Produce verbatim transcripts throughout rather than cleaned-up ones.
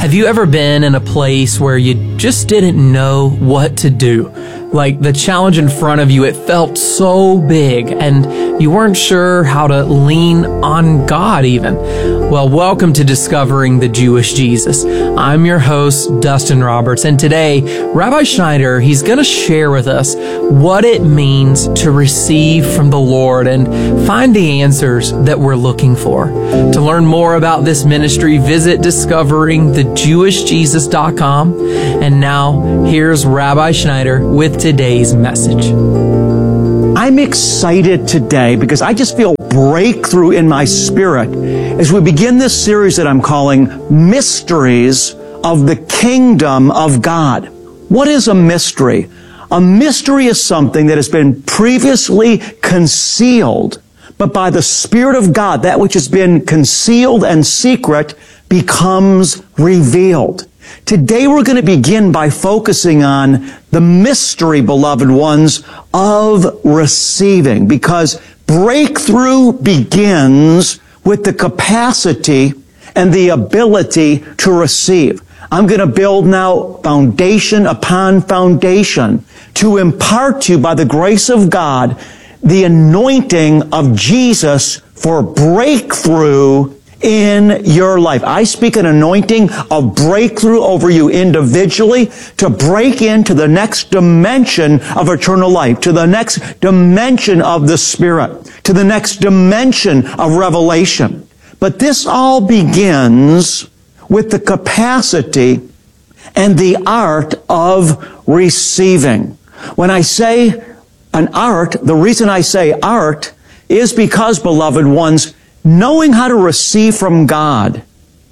Have you ever been in a place where you just didn't know what to do? Like the challenge in front of you, it felt so big and you weren't sure how to lean on God even. Well, welcome to Discovering the Jewish Jesus. I'm your host, Dustin Roberts, and today, Rabbi Schneider, he's going to share with us what it means to receive from the Lord and find the answers that we're looking for. To learn more about this ministry, visit discovering the jewish jesus dot com. And now, here's Rabbi Schneider with today's message. I'm excited today because I just feel breakthrough in my spirit as we begin this series that I'm calling Mysteries of the Kingdom of God. What is a mystery? A mystery is something that has been previously concealed, but by the Spirit of God, that which has been concealed and secret becomes revealed. Today we're going to begin by focusing on the mystery, beloved ones, of receiving, because breakthrough begins with the capacity and the ability to receive. I'm going to build now foundation upon foundation to impart to you, by the grace of God, the anointing of Jesus for breakthrough in your life. I speak an anointing of breakthrough over you individually to break into the next dimension of eternal life, to the next dimension of the Spirit, to the next dimension of revelation. But this all begins with the capacity and the art of receiving. When I say an art, the reason I say art is because, beloved ones, knowing how to receive from God,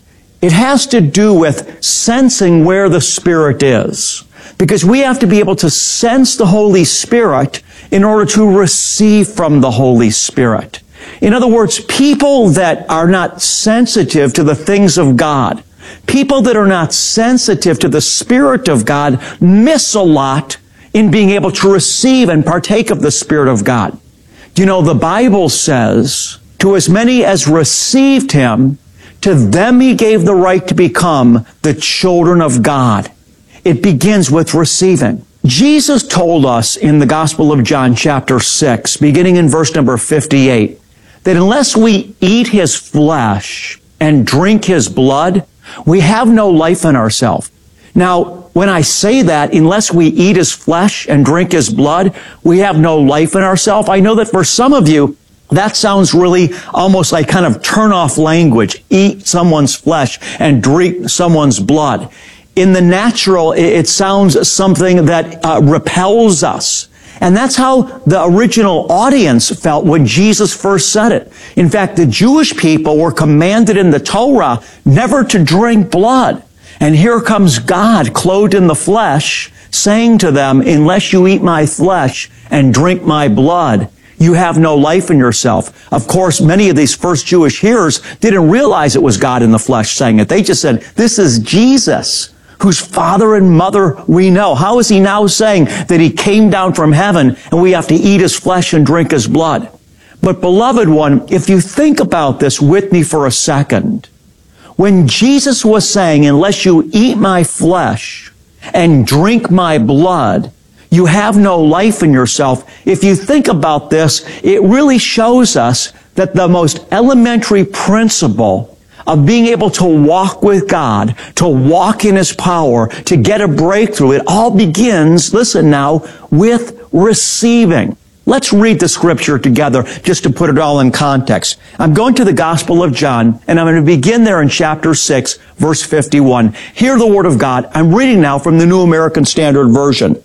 it has to do with sensing where the Spirit is. Because we have to be able to sense the Holy Spirit in order to receive from the Holy Spirit. In other words, people that are not sensitive to the things of God, people that are not sensitive to the Spirit of God, miss a lot in being able to receive and partake of the Spirit of God. You know, the Bible says, to as many as received Him, to them He gave the right to become the children of God. It begins with receiving. Jesus told us in the Gospel of John chapter six, beginning in verse number fifty-eight, that unless we eat His flesh and drink His blood, we have no life in ourselves. Now, when I say that, unless we eat His flesh and drink His blood, we have no life in ourselves, I know that for some of you, that sounds really almost like kind of turn-off language. Eat someone's flesh and drink someone's blood. In the natural, it sounds something that uh, repels us. And that's how the original audience felt when Jesus first said it. In fact, the Jewish people were commanded in the Torah never to drink blood. And here comes God, clothed in the flesh, saying to them, unless you eat my flesh and drink my blood, you have no life in yourself. Of course, many of these first Jewish hearers didn't realize it was God in the flesh saying it. They just said, this is Jesus, whose father and mother we know. How is He now saying that He came down from heaven and we have to eat His flesh and drink His blood? But beloved one, if you think about this with me for a second, when Jesus was saying, unless you eat my flesh and drink my blood, you have no life in yourself. If you think about this, it really shows us that the most elementary principle of being able to walk with God, to walk in His power, to get a breakthrough, it all begins, listen now, with receiving. Let's read the scripture together just to put it all in context. I'm going to the Gospel of John, and I'm going to begin there in chapter six, verse fifty-one. Hear the Word of God. I'm reading now from the New American Standard Version.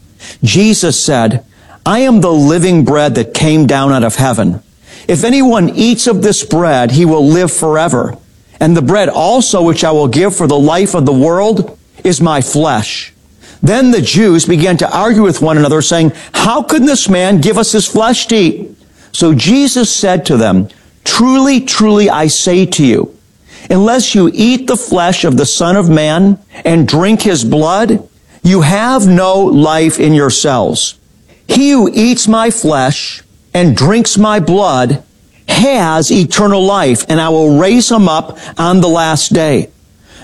Jesus said, I am the living bread that came down out of heaven. If anyone eats of this bread, he will live forever. And the bread also which I will give for the life of the world is my flesh. Then the Jews began to argue with one another, saying, how can this man give us his flesh to eat? So Jesus said to them, truly, truly, I say to you, unless you eat the flesh of the Son of Man and drink His blood, you have no life in yourselves. He who eats my flesh and drinks my blood has eternal life, and I will raise him up on the last day.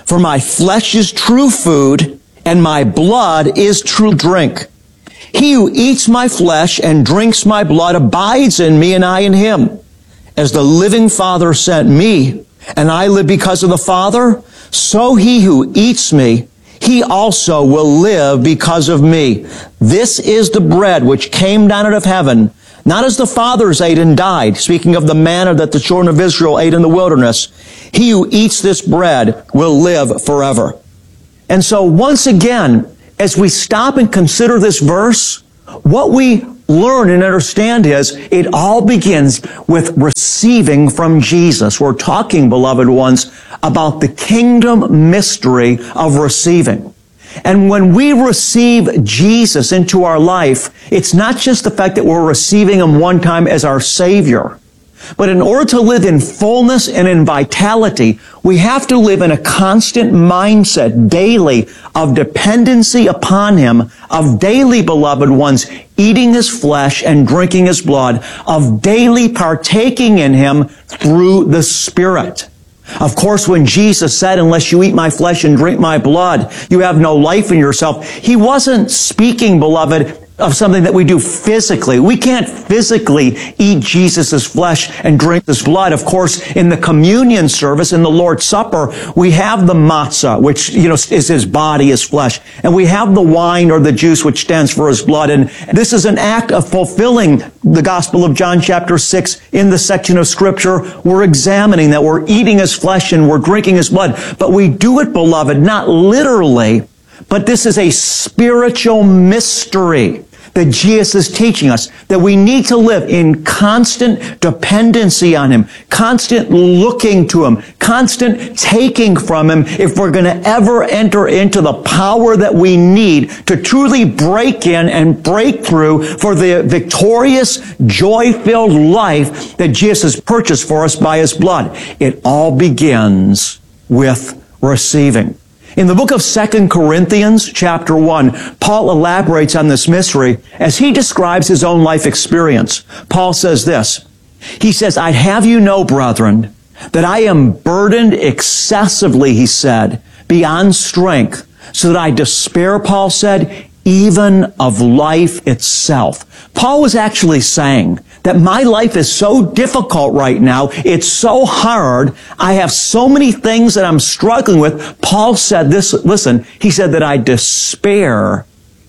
For my flesh is true food, and my blood is true drink. He who eats my flesh and drinks my blood abides in me, and I in him. As the living Father sent me, and I live because of the Father, so he who eats me, he also will live because of me. This is the bread which came down out of heaven, not as the fathers ate and died, speaking of the manna that the children of Israel ate in the wilderness. He who eats this bread will live forever. And so once again, as we stop and consider this verse, what we learn and understand is it all begins with receiving from Jesus. We're talking, beloved ones, about the kingdom mystery of receiving. And when we receive Jesus into our life, it's not just the fact that we're receiving him one time as our Savior, but in order to live in fullness and in vitality, we have to live in a constant mindset daily of dependency upon him, of daily, beloved ones, eating his flesh and drinking his blood, of daily partaking in him through the Spirit. Of course, when Jesus said, unless you eat my flesh and drink my blood, you have no life in yourself, he wasn't speaking, beloved, of something that we do physically. We can't physically eat Jesus' flesh and drink his blood. Of course, in the communion service, in the Lord's Supper, we have the matzah, which, you know, is his body, his flesh. And we have the wine or the juice, which stands for his blood. And this is an act of fulfilling the Gospel of John chapter six in the section of Scripture. We're examining that. We're eating his flesh and we're drinking his blood. But we do it, beloved, not literally, but this is a spiritual mystery that Jesus is teaching us, that we need to live in constant dependency on him, constant looking to him, constant taking from him if we're going to ever enter into the power that we need to truly break in and break through for the victorious, joy-filled life that Jesus has purchased for us by his blood. It all begins with receiving. In the book of Second Corinthians, chapter one, Paul elaborates on this mystery as he describes his own life experience. Paul says this, he says, I'd have you know, brethren, that I am burdened excessively, he said, beyond strength, so that I despair, Paul said, even of life itself. Paul was actually saying that my life is so difficult right now. It's so hard. I have so many things that I'm struggling with. Paul said this, listen, he said that I despair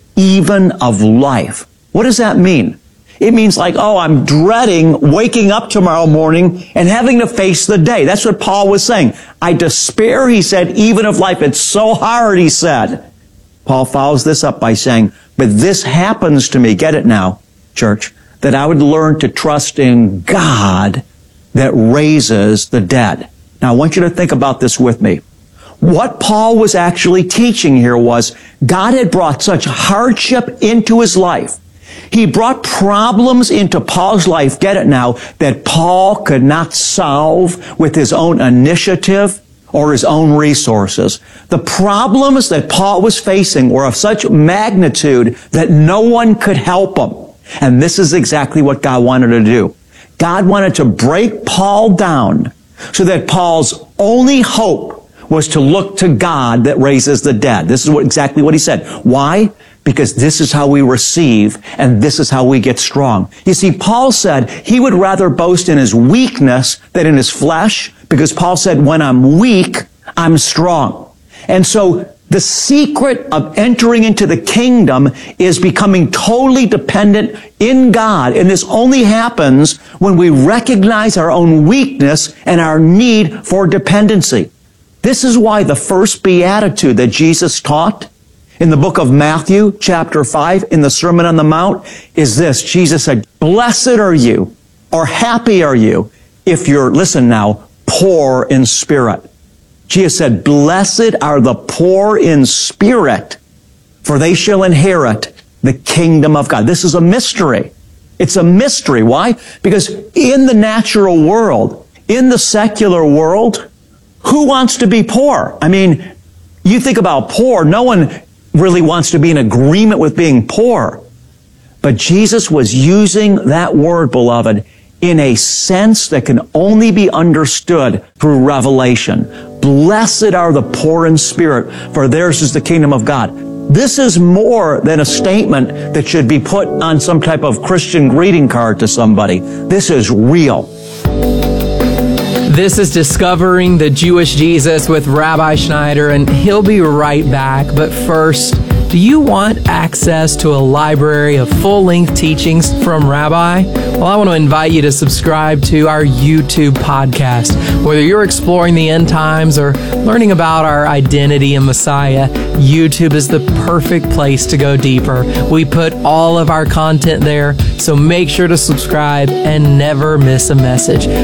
even of life. What does that mean? It means like, oh, I'm dreading waking up tomorrow morning and having to face the day. That's what Paul was saying. I despair, he said, even of life. It's so hard, he said. Paul follows this up by saying, but this happens to me, get it now, church, that I would learn to trust in God that raises the dead. Now, I want you to think about this with me. What Paul was actually teaching here was God had brought such hardship into his life. He brought problems into Paul's life, get it now, that Paul could not solve with his own initiative or his own resources. The problems that Paul was facing were of such magnitude that no one could help him. And this is exactly what God wanted to do. God wanted to break Paul down so that Paul's only hope was to look to God that raises the dead. This is what, exactly what he said. Why? Because this is how we receive and this is how we get strong. You see, Paul said he would rather boast in his weakness than in his flesh, because Paul said, when I'm weak, I'm strong. And so the secret of entering into the kingdom is becoming totally dependent in God. And this only happens when we recognize our own weakness and our need for dependency. This is why the first beatitude that Jesus taught in the book of Matthew, chapter five, in the Sermon on the Mount, is this. Jesus said, blessed are you, or happy are you, if you're, listen now, poor in spirit. Jesus said, blessed are the poor in spirit, for they shall inherit the kingdom of God. This is a mystery. It's a mystery. Why? Because in the natural world, in the secular world, who wants to be poor? I mean, you think about poor, no one really wants to be in agreement with being poor. But Jesus was using that word, beloved, in a sense that can only be understood through revelation. Blessed are the poor in spirit, for theirs is the kingdom of God. This is more than a statement that should be put on some type of Christian greeting card to somebody. This is real. This is Discovering the Jewish Jesus with Rabbi Schneider, and he'll be right back. But first, do you want access to a library of full-length teachings from Rabbi? Well, I want to invite you to subscribe to our YouTube podcast. Whether you're exploring the end times or learning about our identity in Messiah, YouTube is the perfect place to go deeper. We put all of our content there, so make sure to subscribe and never miss a message.